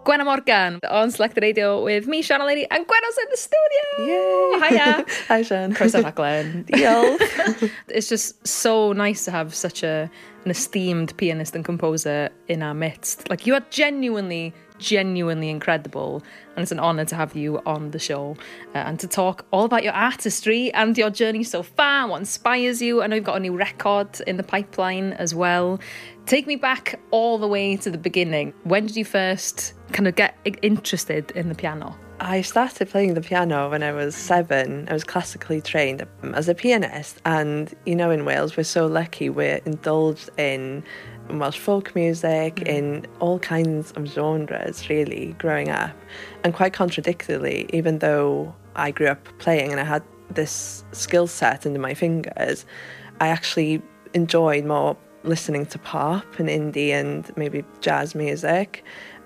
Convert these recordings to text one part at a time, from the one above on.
Gwenna Morgan on Selected Radio with me, Sian Lady, and Gwenna's in the studio. Yay! Hiya. Hi, Sian. Croeso Glenn. Diolch. It's just so nice to have such an esteemed pianist and composer in our midst. Like, you are genuinely incredible, and it's an honour to have you on the show and to talk all about your artistry and your journey so far and what inspires you. I know you've got a new record in the pipeline as well. Take me back all the way to the beginning. When did you first kind of get interested in the piano? I started playing the piano when I was 7. I was classically trained as a pianist, and you know, in Wales we're so lucky, we're indulged in Welsh folk music, in all kinds of genres really growing up. And quite contradictorily, even though I grew up playing and I had this skill set under my fingers, I actually enjoyed more listening to pop and indie and maybe jazz music.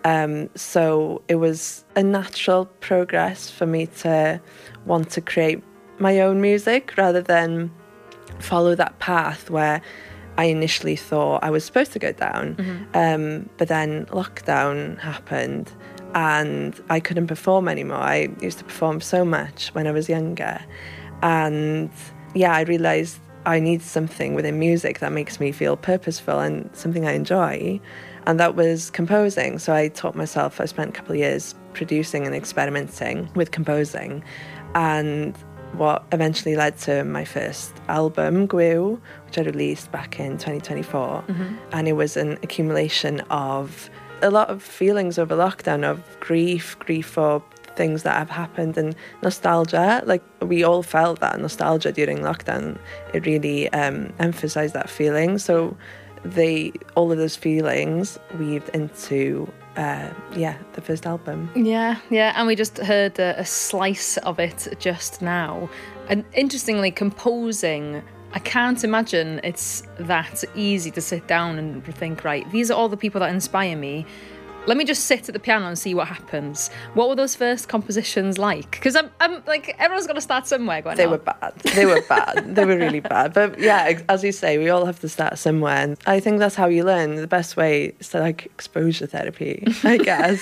So it was a natural progress for me to want to create my own music rather than follow that path where I initially thought I was supposed to go down. But then lockdown happened and I couldn't perform anymore. I used to perform so much when I was younger. And yeah, I realised I need something within music that makes me feel purposeful and something I enjoy. And that was composing. So I taught myself, I spent a couple of years producing and experimenting with composing. And what eventually led to my first album, Gwyw, which I released back in 2024. And it was an accumulation of a lot of feelings over lockdown, of grief for things that have happened, and nostalgia. Like, we all felt that nostalgia during lockdown. It really emphasised that feeling. So all of those feelings weaved into the first album. Yeah, and we just heard a slice of it just now. And interestingly, composing, I can't imagine it's that easy to sit down and think, right, these are all the people that inspire me. Let me just sit at the piano and see what happens. What were those first compositions like? Because I'm like, everyone's got to start somewhere. They were bad. They were really bad. But yeah, as you say, we all have to start somewhere. And I think that's how you learn. The best way is to exposure therapy, I guess.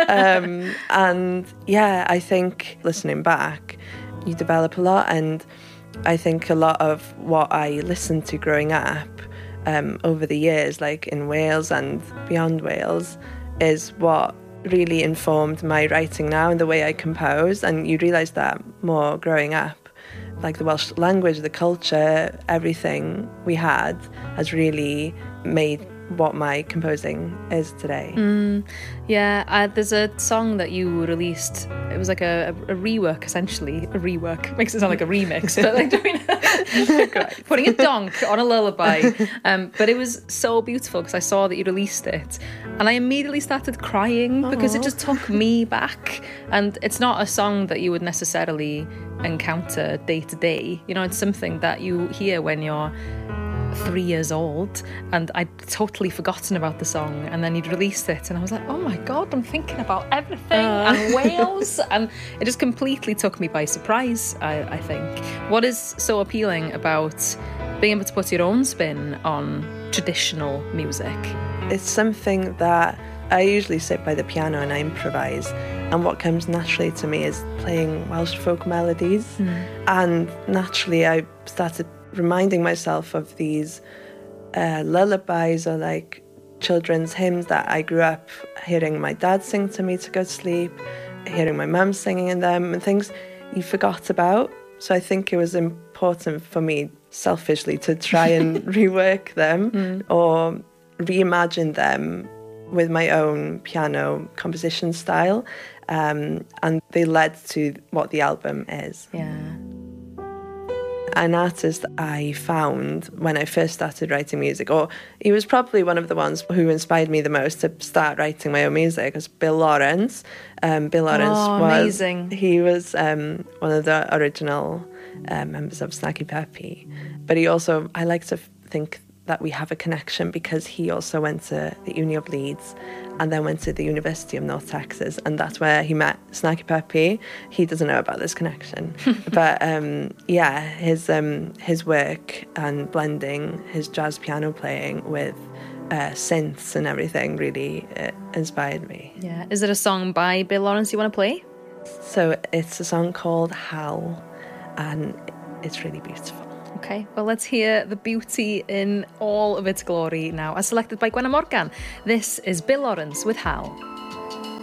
And yeah, I think listening back, you develop a lot. And I think a lot of what I listened to growing up over the years, like in Wales and beyond Wales, is what really informed my writing now and the way I compose. And you realise that more growing up. Like, the Welsh language, the culture, everything we had has really made what my composing is today. Yeah, there's a song that you released. It was like a rework, essentially. A rework makes it sound like a remix, but like putting a donk on a lullaby. But it was so beautiful because I saw that you released it, and I immediately started crying because it just took me back. And it's not a song that you would necessarily encounter day to day. You know, it's something that you hear when you're 3 years old, and I'd totally forgotten about the song, and then you'd released it and I was like, oh my god, I'm thinking about everything and Wales, and it just completely took me by surprise. I think what is so appealing about being able to put your own spin on traditional music? It's something that I usually sit by the piano and I improvise, and what comes naturally to me is playing Welsh folk melodies. And naturally I started reminding myself of these lullabies or like children's hymns that I grew up hearing my dad sing to me to go to sleep, hearing my mum singing in them, and things you forgot about. So I think it was important for me selfishly to try and rework them or reimagine them with my own piano composition style, and they led to what the album is. Yeah. An artist I found when I first started writing music, or he was probably one of the ones who inspired me the most to start writing my own music, was Bill Lawrence. Bill Lawrence amazing. He was one of the original members of Snaky Peppy. But he also, I like to think that we have a connection because he also went to the Uni of Leeds and then went to the University of North Texas, and that's where he met Snaky Peppy. He doesn't know about this connection. But his work and blending his jazz piano playing with synths and everything really inspired me. Yeah. Is it a song by Bill Lawrence you want to play? So it's a song called Howl, and it's really beautiful. Okay, well, let's hear the beauty in all of its glory now, as selected by Gwenna Morgan. This is Bill Lawrence with Howl.